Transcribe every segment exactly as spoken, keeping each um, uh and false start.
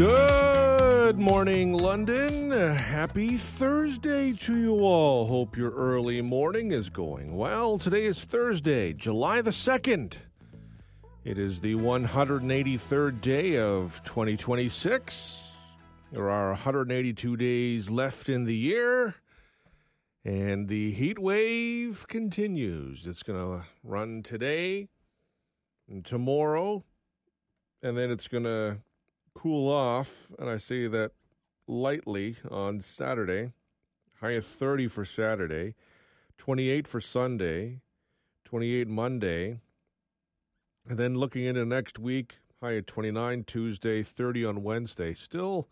Good morning, London. Happy Thursday to you all. Hope your early morning is going well. Today is Thursday, July the second. It is the one hundred eighty-third day of twenty twenty-six. There are one hundred eighty-two days left in the year, and the heat wave continues. It's going to run today and tomorrow, and then it's going to cool off, and I say that lightly, on Saturday. High of thirty for Saturday, twenty-eight for Sunday, twenty-eight Monday, and then looking into next week, high of twenty-nine Tuesday, thirty on Wednesday. Still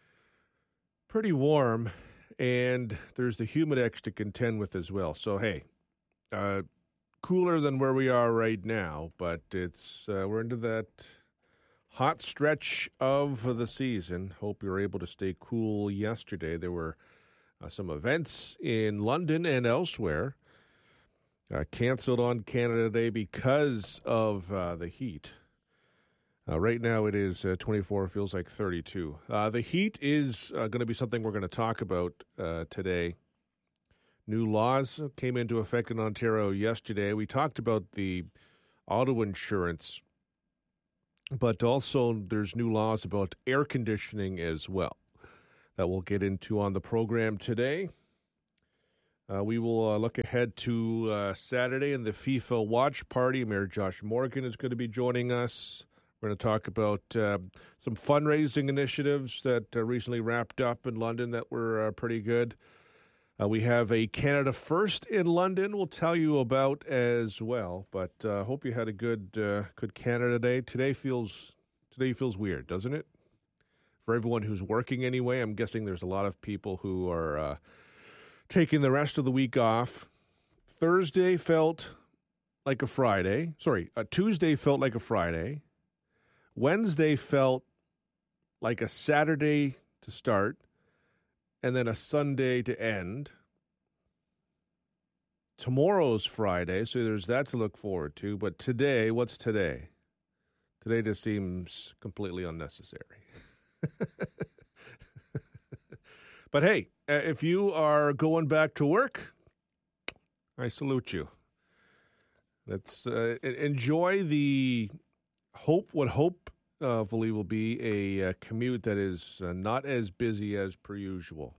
pretty warm, and there's the Humidex to contend with as well. So, hey, uh, cooler than where we are right now, but it's uh, we're into that hot stretch of the season. Hope you were able to stay cool yesterday. There were uh, some events in London and elsewhere uh, canceled on Canada Day because of uh, the heat. Uh, right now it is uh, twenty-four, feels like thirty-two. Uh, the heat is uh, going to be something we're going to talk about uh, today. New laws came into effect in Ontario yesterday. We talked about the auto insurance, but also there's new laws about air conditioning as well that we'll get into on the program today. Uh, we will uh, look ahead to uh, Saturday and the FIFA watch party. Mayor Josh Morgan is going to be joining us. We're going to talk about uh, some fundraising initiatives that uh, recently wrapped up in London that were uh, pretty good. Uh, we have a Canada First in London we'll tell you about as well. But I uh, hope you had a good uh, good Canada Day. Today feels today feels weird, doesn't it? For everyone who's working anyway, I'm guessing there's a lot of people who are uh, taking the rest of the week off. Thursday felt like a Friday. Sorry, uh, Tuesday felt like a Friday. Wednesday felt like a Saturday to start, and then a Sunday to end. Tomorrow's Friday, so there's that to look forward to. But today, what's today? Today just seems completely unnecessary. But hey, if you are going back to work, I salute you. Let's uh, enjoy the hope, what hopefully will be a uh, commute that is uh, not as busy as per usual.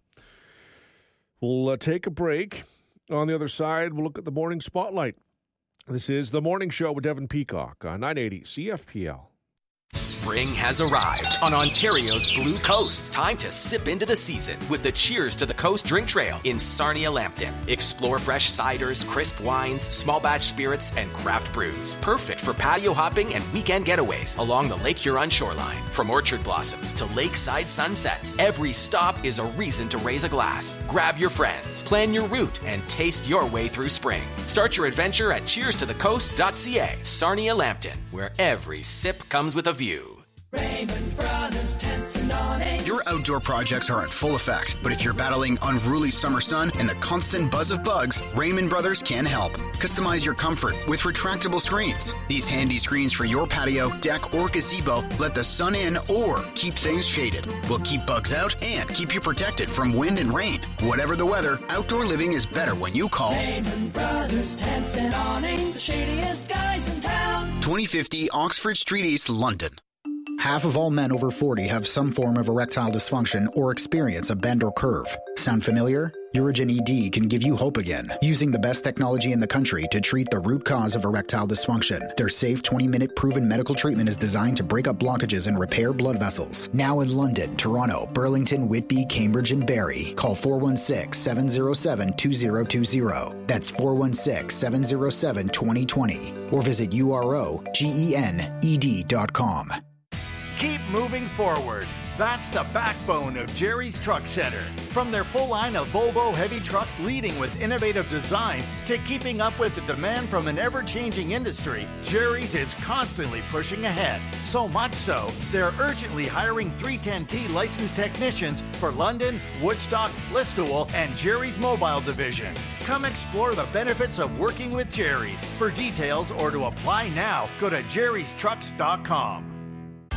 We'll uh, take a break. On the other side, we'll look at the morning spotlight. This is The Morning Show with Devin Peacock on nine eighty C F P L. Spring has arrived on Ontario's Blue Coast. Time to sip into the season with the Cheers to the Coast drink trail in Sarnia-Lambton. Explore fresh ciders, crisp wines, small batch spirits, and craft brews. Perfect for patio hopping and weekend getaways along the Lake Huron shoreline. From orchard blossoms to lakeside sunsets, every stop is a reason to raise a glass. Grab your friends, plan your route, and taste your way through spring. Start your adventure at cheers to the coast dot c a. Sarnia-Lambton, where every sip comes with a view. Raymond Brothers Tents and Awnings. Your outdoor projects are in full effect, but if you're battling unruly summer sun and the constant buzz of bugs, Raymond Brothers can help. Customize your comfort with retractable screens. These handy screens for your patio, deck, or gazebo let the sun in or keep things shaded. Will keep bugs out and keep you protected from wind and rain. Whatever the weather, outdoor living is better when you call Raymond Brothers Tents and Awnings, the shadiest guys in town. twenty fifty Oxford Street East, London. Half of all men over forty have some form of erectile dysfunction or experience a bend or curve. Sound familiar? Urigen E D can give you hope again, using the best technology in the country to treat the root cause of erectile dysfunction. Their safe twenty-minute proven medical treatment is designed to break up blockages and repair blood vessels. Now in London, Toronto, Burlington, Whitby, Cambridge, and Barrie. Call four one six, seven zero seven, two zero two zero. That's four one six, seven zero seven, two zero two zero. Or visit U R O G E N E D dot com. Keep moving forward. That's the backbone of Jerry's Truck Center. From their full line of Volvo heavy trucks leading with innovative design to keeping up with the demand from an ever-changing industry, Jerry's is constantly pushing ahead. So much so, they're urgently hiring three ten T licensed technicians for London, Woodstock, Listowel, and Jerry's Mobile Division. Come explore the benefits of working with Jerry's. For details or to apply now, go to jerrys trucks dot com.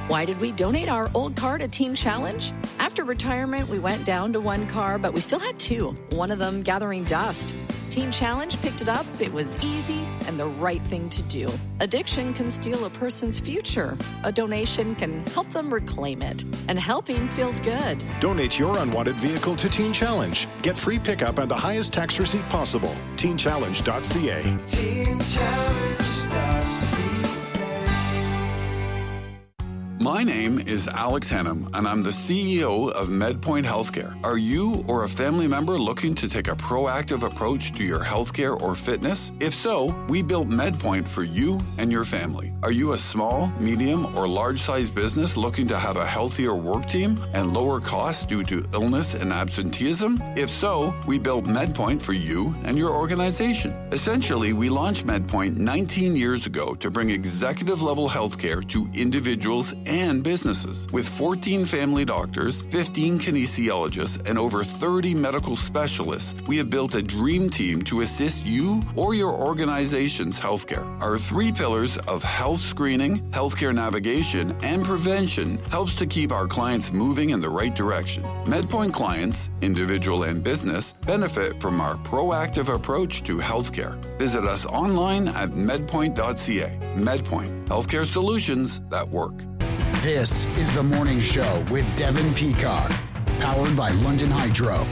Why did we donate our old car to Teen Challenge? After retirement, we went down to one car, but we still had two, one of them gathering dust. Teen Challenge picked it up. It was easy and the right thing to do. Addiction can steal a person's future. A donation can help them reclaim it. And helping feels good. Donate your unwanted vehicle to Teen Challenge. Get free pickup and the highest tax receipt possible. teen challenge dot c a. teen challenge dot c a. My name is Alex Hennum, and I'm the C E O of MedPoint Healthcare. Are you or a family member looking to take a proactive approach to your healthcare or fitness? If so, we built MedPoint for you and your family. Are you a small, medium, or large-sized business looking to have a healthier work team and lower costs due to illness and absenteeism? If so, we built MedPoint for you and your organization. Essentially, we launched MedPoint nineteen years ago to bring executive-level healthcare to individuals and businesses. With fourteen family doctors, fifteen kinesiologists, and over thirty medical specialists, we have built a dream team to assist you or your organization's healthcare. Our three pillars of health screening, healthcare navigation, and prevention helps to keep our clients moving in the right direction. MedPoint clients, individual and business, benefit from our proactive approach to healthcare. Visit us online at medpoint dot c a. MedPoint, healthcare solutions that work. This is The Morning Show with Devin Peacock, powered by London Hydro.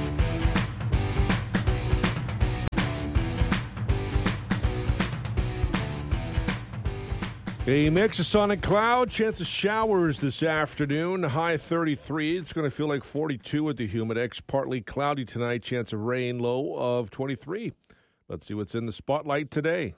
A mix of sun and cloud, chance of showers this afternoon, high thirty-three. It's going to feel like forty-two with the Humidex. Partly cloudy tonight, chance of rain, low of twenty-three. Let's see what's in the spotlight today.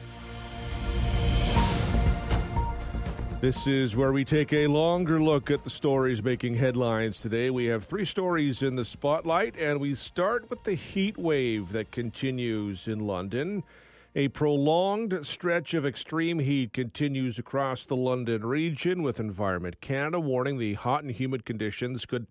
This is where we take a longer look at the stories making headlines today. We have three stories in the spotlight, and we start with the heat wave that continues in London. A prolonged stretch of extreme heat continues across the London region, with Environment Canada warning the hot and humid conditions could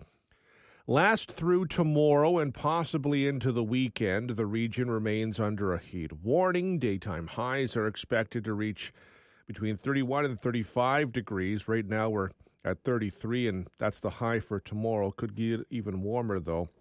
last through tomorrow and possibly into the weekend. The region remains under a heat warning. Daytime highs are expected to reach between thirty-one and thirty-five degrees. Right now we're at thirty-three, and that's the high for tomorrow. Could get even warmer, though.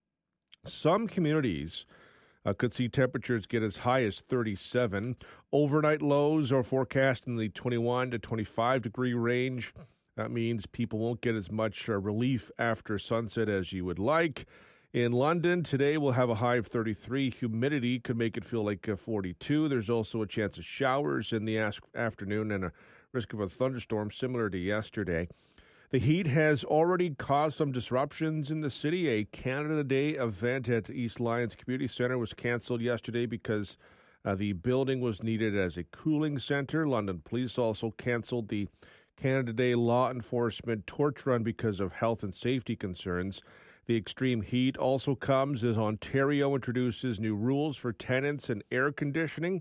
Some communities uh, could see temperatures get as high as thirty-seven. Overnight lows are forecast in the twenty-one to twenty-five degree range. That means people won't get as much uh, relief after sunset as you would like. In London, today we'll have a high of thirty-three. Humidity could make it feel like uh, forty-two. There's also a chance of showers in the as- afternoon and a risk of a thunderstorm similar to yesterday. The heat has already caused some disruptions in the city. A Canada Day event at East Lyons Community Centre was canceled yesterday because uh, the building was needed as a cooling centre. London Police also canceled the Canada Day law enforcement torch run because of health and safety concerns. The extreme heat also comes as Ontario introduces new rules for tenants and air conditioning.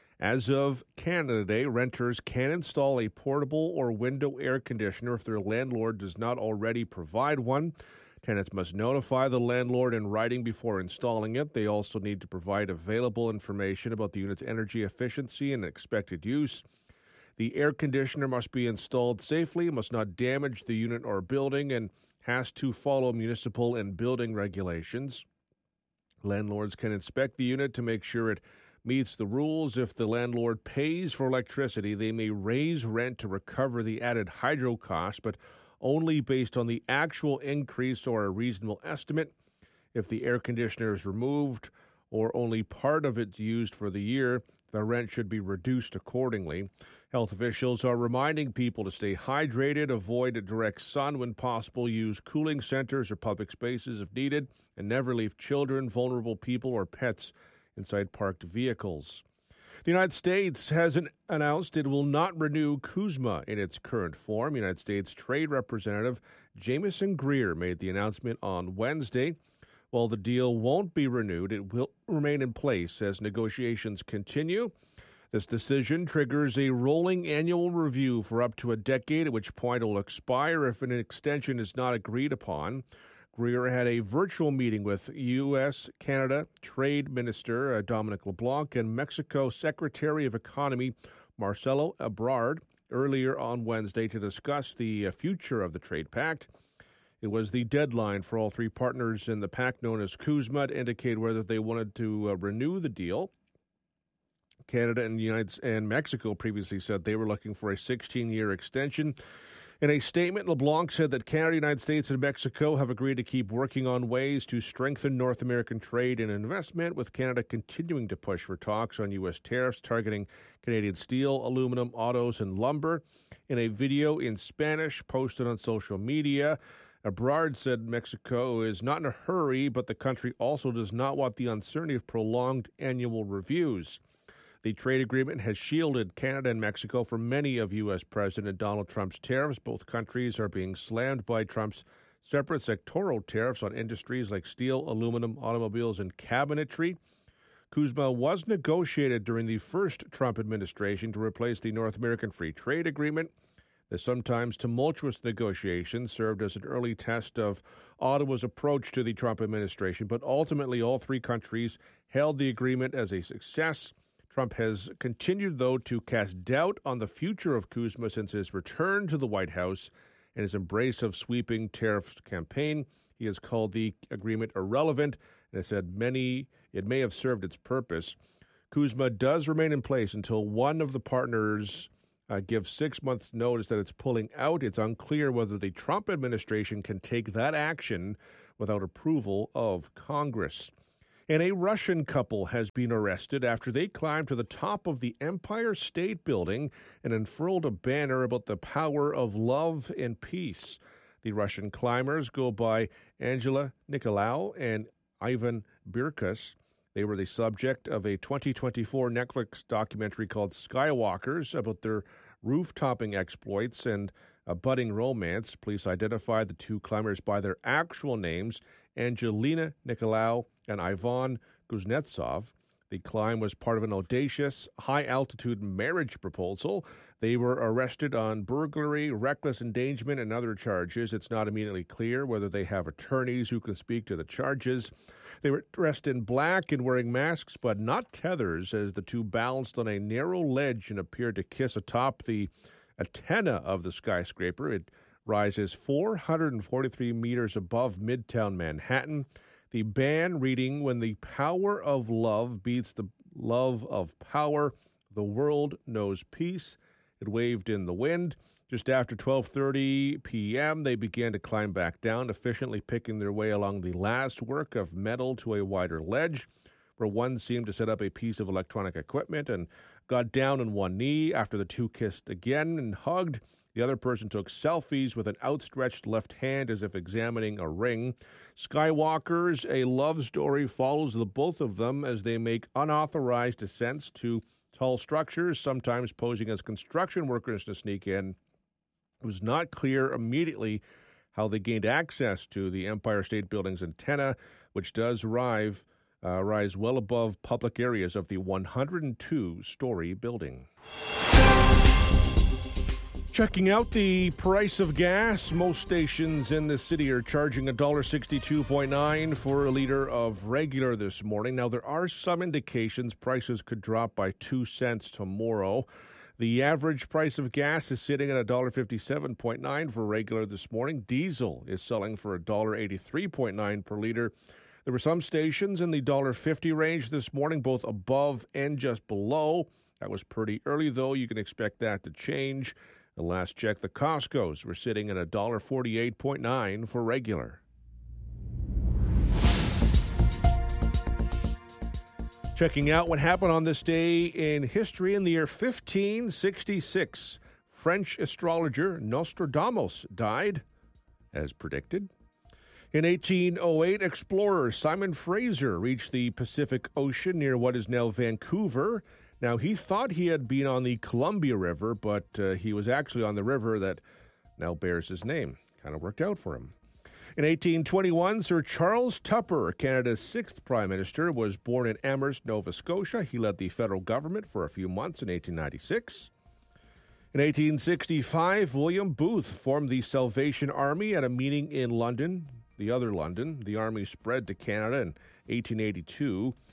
As of Canada Day, renters can install a portable or window air conditioner if their landlord does not already provide one. Tenants must notify the landlord in writing before installing it. They also need to provide available information about the unit's energy efficiency and expected use. The air conditioner must be installed safely, must not damage the unit or building, and has to follow municipal and building regulations. Landlords can inspect the unit to make sure it meets the rules. If the landlord pays for electricity, they may raise rent to recover the added hydro cost, but only based on the actual increase or a reasonable estimate. If the air conditioner is removed or only part of it used for the year, the rent should be reduced accordingly. Health officials are reminding people to stay hydrated, avoid direct sun when possible, use cooling centers or public spaces if needed, and never leave children, vulnerable people, or pets inside parked vehicles. The United States has an, announced it will not renew CUSMA in its current form. United States Trade Representative Jamieson Greer made the announcement on Wednesday. While the deal won't be renewed, it will remain in place as negotiations continue. This decision triggers a rolling annual review for up to a decade, at which point it will expire if an extension is not agreed upon. Greer had a virtual meeting with U S Canada Trade Minister uh, Dominic LeBlanc and Mexico Secretary of Economy Marcelo Ebrard earlier on Wednesday to discuss the uh, future of the trade pact. It was the deadline for all three partners in the pact, known as CUSMA, to indicate whether they wanted to uh, renew the deal. Canada and United and Mexico previously said they were looking for a sixteen-year extension. In a statement, LeBlanc said that Canada, United States, and Mexico have agreed to keep working on ways to strengthen North American trade and investment, with Canada continuing to push for talks on U S tariffs targeting Canadian steel, aluminum, autos, and lumber. In a video in Spanish posted on social media, Ebrard said Mexico is not in a hurry, but the country also does not want the uncertainty of prolonged annual reviews. The trade agreement has shielded Canada and Mexico from many of U S. President Donald Trump's tariffs. Both countries are being slammed by Trump's separate sectoral tariffs on industries like steel, aluminum, automobiles, and cabinetry. CUSMA was negotiated during the first Trump administration to replace the North American Free Trade Agreement. The sometimes tumultuous negotiations served as an early test of Ottawa's approach to the Trump administration, but ultimately all three countries hailed the agreement as a success. Trump has continued, though, to cast doubt on the future of CUSMA since his return to the White House and his embrace of sweeping tariff campaign. He has called the agreement irrelevant and has said many it may have served its purpose. CUSMA does remain in place until one of the partners uh, gives six months' notice that it's pulling out. It's unclear whether the Trump administration can take that action without approval of Congress. And a Russian couple has been arrested after they climbed to the top of the Empire State Building and unfurled a banner about the power of love and peace. The Russian climbers go by Angela Nicolau and Ivan Birkus. They were the subject of a twenty twenty-four Netflix documentary called Skywalkers about their roof-topping exploits and a budding romance. Police identified the two climbers by their actual names, Angelina Nicolau and Ivan Kuznetsov. The climb was part of an audacious, high-altitude marriage proposal. They were arrested on burglary, reckless endangerment, and other charges. It's not immediately clear whether they have attorneys who can speak to the charges. They were dressed in black and wearing masks, but not tethers, as the two balanced on a narrow ledge and appeared to kiss atop the antenna of the skyscraper. It rises four hundred forty-three meters above Midtown Manhattan. The band reading, "When the power of love beats the love of power, the world knows peace." It waved in the wind. Just after twelve thirty p.m., they began to climb back down, efficiently picking their way along the last work of metal to a wider ledge, where one seemed to set up a piece of electronic equipment and got down on one knee. After the two kissed again and hugged, the other person took selfies with an outstretched left hand as if examining a ring. Skywalkers, a love story, follows the both of them as they make unauthorized descents to tall structures, sometimes posing as construction workers to sneak in. It was not clear immediately how they gained access to the Empire State Building's antenna, which does rise, uh, rise well above public areas of the one hundred two story building. Checking out the price of gas, most stations in the city are charging one dollar sixty-two point nine for a liter of regular this morning. Now, there are some indications prices could drop by two cents tomorrow. The average price of gas is sitting at one dollar fifty-seven point nine for regular this morning. Diesel is selling for one dollar eighty-three point nine per liter. There were some stations in the one dollar fifty range this morning, both above and just below. That was pretty early, though. You can expect that to change. The last check, the Costco's were sitting at one dollar forty-eight point nine for regular. Checking out what happened on this day in history. In the year fifteen sixty-six, French astrologer Nostradamus died, as predicted. In eighteen oh eight, explorer Simon Fraser reached the Pacific Ocean near what is now Vancouver. Now, he thought he had been on the Columbia River, but uh, he was actually on the river that now bears his name. Kind of worked out for him. In eighteen twenty-one, Sir Charles Tupper, Canada's sixth Prime Minister, was born in Amherst, Nova Scotia. He led the federal government for a few months in eighteen ninety-six. In eighteen sixty-five, William Booth formed the Salvation Army at a meeting in London, the other London. The army spread to Canada in eighteen eighty-two.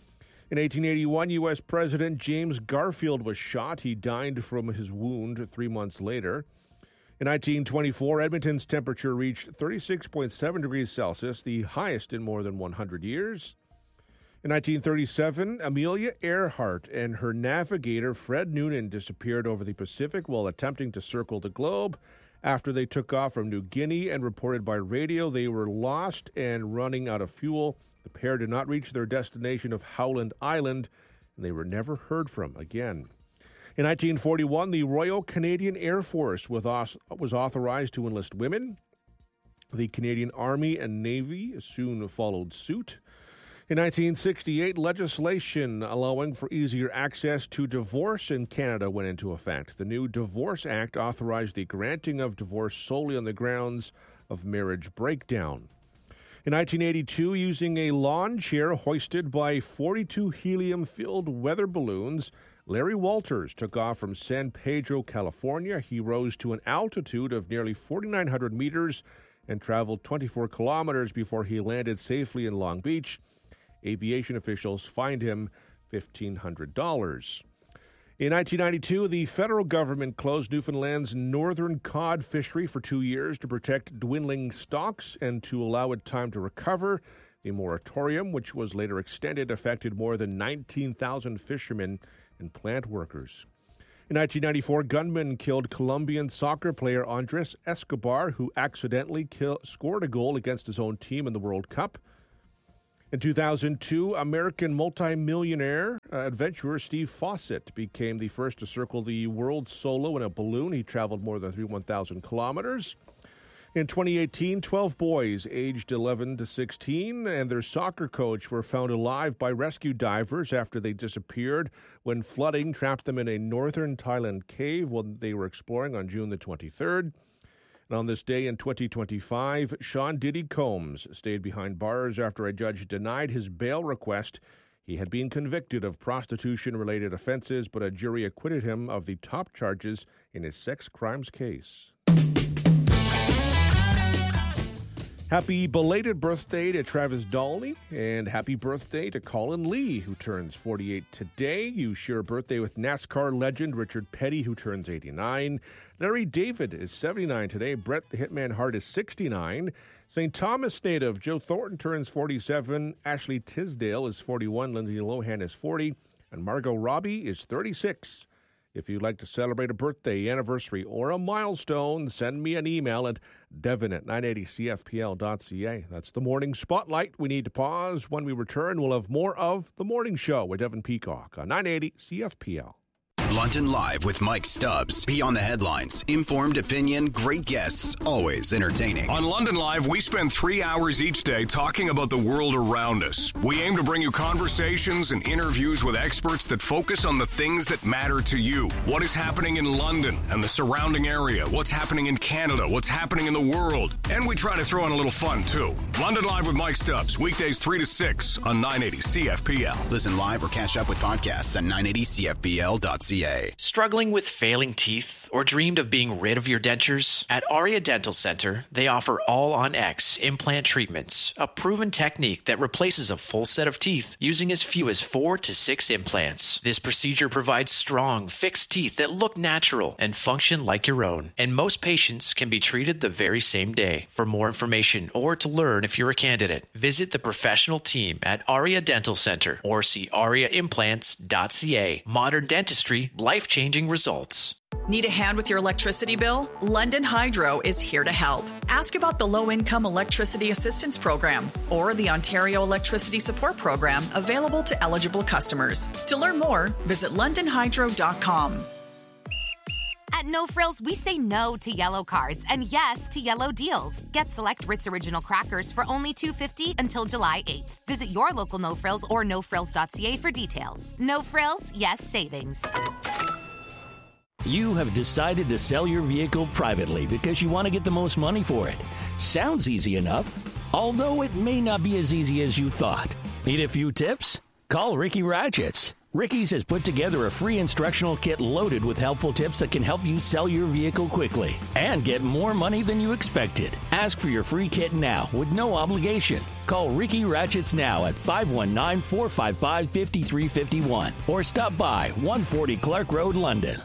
In eighteen eighty-one, U S President James Garfield was shot. He died from his wound three months later. In nineteen twenty-four, Edmonton's temperature reached thirty-six point seven degrees Celsius, the highest in more than one hundred years. In nineteen thirty-seven, Amelia Earhart and her navigator, Fred Noonan, disappeared over the Pacific while attempting to circle the globe. After they took off from New Guinea and reported by radio, they were lost and running out of fuel. The pair did not reach their destination of Howland Island, and they were never heard from again. In nineteen forty-one, the Royal Canadian Air Force was authorized to enlist women. The Canadian Army and Navy soon followed suit. In nineteen sixty-eight, legislation allowing for easier access to divorce in Canada went into effect. The new Divorce Act authorized the granting of divorce solely on the grounds of marriage breakdown. In nineteen eighty-two, using a lawn chair hoisted by forty-two helium-filled weather balloons, Larry Walters took off from San Pedro, California. He rose to an altitude of nearly forty-nine hundred meters and traveled twenty-four kilometers before he landed safely in Long Beach. Aviation officials fined him fifteen hundred dollars. In nineteen ninety-two, the federal government closed Newfoundland's northern cod fishery for two years to protect dwindling stocks and to allow it time to recover. The moratorium, which was later extended, affected more than nineteen thousand fishermen and plant workers. In nineteen ninety-four, gunmen killed Colombian soccer player Andres Escobar, who accidentally kill, scored a goal against his own team in the World Cup. In two thousand two, American multimillionaire uh, adventurer Steve Fawcett became the first to circle the world solo in a balloon. He traveled more than thirty-one thousand kilometers. In twenty eighteen, twelve boys aged eleven to sixteen and their soccer coach were found alive by rescue divers after they disappeared when flooding trapped them in a northern Thailand cave when they were exploring on June the twenty-third. And on this day in twenty twenty-five, Sean Diddy Combs stayed behind bars after a judge denied his bail request. He had been convicted of prostitution-related offenses, but a jury acquitted him of the top charges in his sex crimes case. Happy belated birthday to Travis Dalney, and happy birthday to Colin Lee, who turns forty-eight today. You share a birthday with NASCAR legend Richard Petty, who turns eighty-nine. Larry David is seventy-nine today. Bret the Hitman Hart is sixty-nine. Saint Thomas native Joe Thornton turns forty-seven. Ashley Tisdale is forty-one. Lindsay Lohan is forty. And Margot Robbie is thirty-six. If you'd like to celebrate a birthday, anniversary, or a milestone, send me an email at devin at nine eighty c f p l dot c a. That's the Morning Spotlight. We need to pause. When we return, we'll have more of The Morning Show with Devin Peacock on nine eighty C F P L. London Live with Mike Stubbs. Beyond the headlines. Informed opinion, great guests, always entertaining. On London Live, we spend three hours each day talking about the world around us. We aim to bring you conversations and interviews with experts that focus on the things that matter to you. What is happening in London and the surrounding area? What's happening in Canada? What's happening in the world? And we try to throw in a little fun, too. London Live with Mike Stubbs. Weekdays three to six on nine eighty C F P L. Listen live or catch up with podcasts at nine eighty c f p l dot c a. Struggling with failing teeth or dreamed of being rid of your dentures? At Aria Dental Center, they offer All-on-X implant treatments, a proven technique that replaces a full set of teeth using as few as four to six implants. This procedure provides strong, fixed teeth that look natural and function like your own, and most patients can be treated the very same day. For more information or to learn if you're a candidate, visit the professional team at Aria Dental Center or see aria implants dot c a. Modern dentistry, life-changing results. Need a hand with your electricity bill? London Hydro is here to help. Ask about the Low-Income Electricity Assistance Program or the Ontario Electricity Support Program available to eligible customers. To learn more, visit london hydro dot com. At No Frills, we say no to yellow cards and yes to yellow deals. Get select Ritz Original crackers for only two dollars and fifty cents until July eighth. Visit your local No Frills or no frills dot c a for details. No Frills, yes savings. You have decided to sell your vehicle privately because you want to get the most money for it. Sounds easy enough, although it may not be as easy as you thought. Need a few tips? Call Ricky Ratchets. Ricky's has put together a free instructional kit loaded with helpful tips that can help you sell your vehicle quickly and get more money than you expected. Ask for your free kit now with no obligation. Call Ricky Ratchets now at five one nine, four five five, five three five one or stop by one forty Clark Road, London.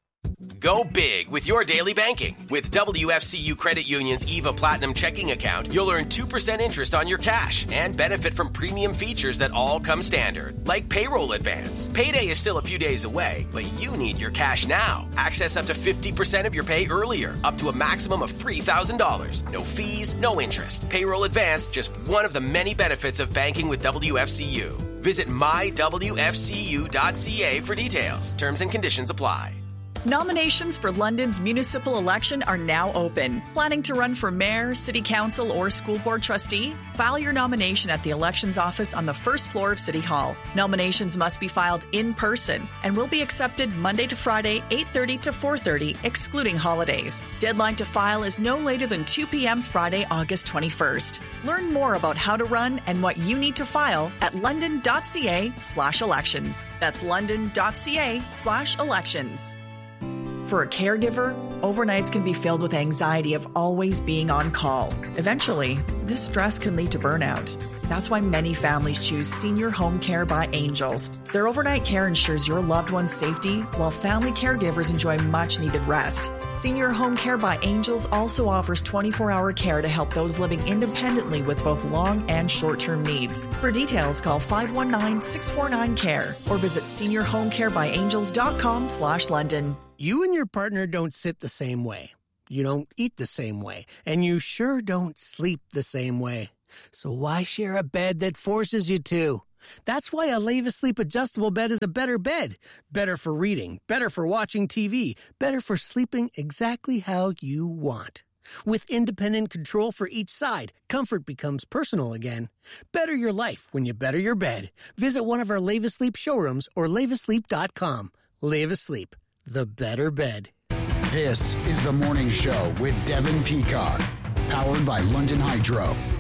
Go big with your daily banking. With W F C U Credit Union's EVA Platinum checking account, you'll earn two percent interest on your cash and benefit from premium features that all come standard, like payroll advance. Payday is still a few days away, but you need your cash now. Access up to fifty percent of your pay earlier, up to a maximum of three thousand dollars. No fees, no interest. Payroll advance, just one of the many benefits of banking with W F C U. Visit my w f c u dot c a for details. Terms and conditions apply. Nominations for London's municipal election are now open. Planning to run for mayor, city council, or school board trustee? File your nomination at the elections office on the first floor of City Hall. Nominations must be filed in person and will be accepted Monday to Friday, eight thirty to four thirty, excluding holidays. Deadline to file is no later than two p.m. Friday, August twenty-first. Learn more about how to run and what you need to file at london.ca slash elections. That's london.ca slash elections. For a caregiver, overnights can be filled with anxiety of always being on call. Eventually, this stress can lead to burnout. That's why many families choose Senior Home Care by Angels. Their overnight care ensures your loved one's safety, while family caregivers enjoy much-needed rest. Senior Home Care by Angels also offers twenty-four hour care to help those living independently with both long and short-term needs. For details, call five one nine, six four nine, C A R E or visit senior home care by angels dot com slash London. You and your partner don't sit the same way. You don't eat the same way. And you sure don't sleep the same way. So why share a bed that forces you to? That's why a Leva Sleep adjustable bed is a better bed. Better for reading, better for watching T V, better for sleeping exactly how you want. With independent control for each side, comfort becomes personal again. Better your life when you better your bed. Visit one of our Leva Sleep showrooms or leva sleep dot com. Leva Sleep, the better bed. This is the morning show with Devin Peacock, powered by London Hydro.